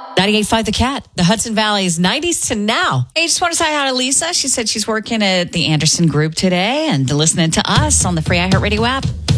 98.5 The Cat, the Hudson Valley's 90s to now. Hey, just want to say hi to Lisa. She said she's working at the Anderson Group today and listening to us on the free iHeartRadio app.